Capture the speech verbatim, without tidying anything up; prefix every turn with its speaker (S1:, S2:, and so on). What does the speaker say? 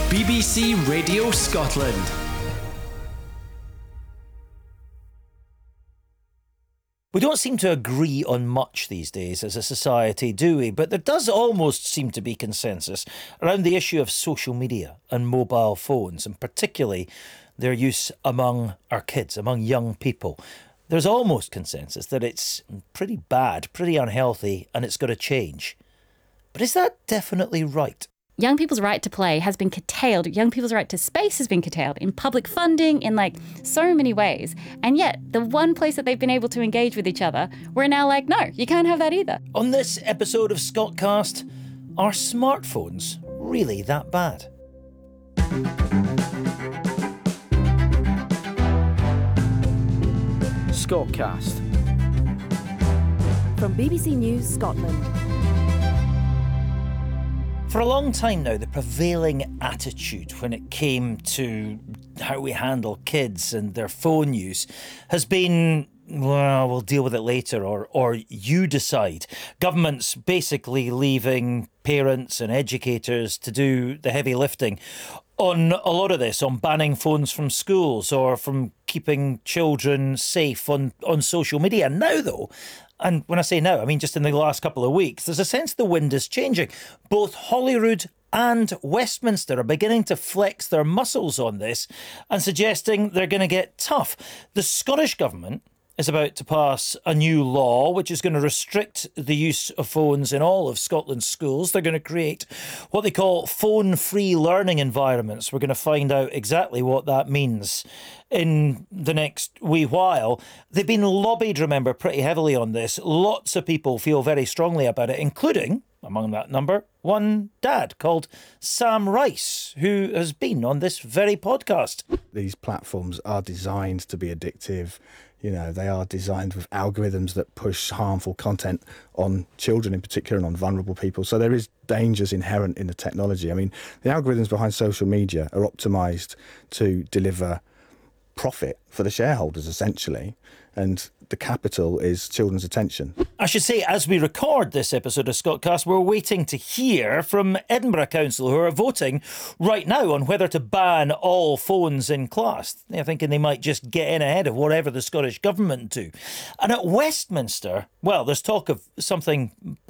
S1: B B C Radio Scotland.
S2: We don't seem to agree on much these days as a society, do we? But there does almost seem to be consensus around the issue of social media and mobile phones, and particularly their use among our kids, among young people. There's almost consensus that it's pretty bad, pretty unhealthy, and it's got to change. But is that definitely right?
S3: Young people's right to play has been curtailed. Young people's right to space has been curtailed in public funding, in like so many ways. And yet, the one place that they've been able to engage with each other, we're now like, no, you can't have that either.
S2: On this episode of Scotcast, are smartphones really that bad?
S1: Scotcast.
S4: From B B C News Scotland.
S2: For a long time now, the prevailing attitude when it came to how we handle kids and their phone use has been, well, we'll deal with it later, or or you decide. Governments basically leaving parents and educators to do the heavy lifting on a lot of this, on banning phones from schools or from keeping children safe on, on social media. Now, though, and when I say now, I mean just in the last couple of weeks, there's a sense the wind is changing. Both Holyrood and Westminster are beginning to flex their muscles on this and suggesting they're going to get tough. The Scottish Government is about to pass a new law which is going to restrict the use of phones in all of Scotland's schools. They're going to create what they call phone-free learning environments. We're going to find out exactly what that means in the next wee while. They've been lobbied, remember, pretty heavily on this. Lots of people feel very strongly about it, including, among that number, one dad called Sam Rice, who has been on this very podcast.
S5: These platforms are designed to be addictive. You know, they are designed with algorithms that push harmful content on children in particular and on vulnerable people. So there is dangers inherent in the technology. I mean, the algorithms behind social media are optimised to deliver profit for the shareholders, essentially. And the capital is children's attention.
S2: I should say, as we record this episode of Scotcast, we're waiting to hear from Edinburgh Council, who are voting right now on whether to ban all phones in class. They're thinking they might just get in ahead of whatever the Scottish Government do. And at Westminster, well, there's talk of something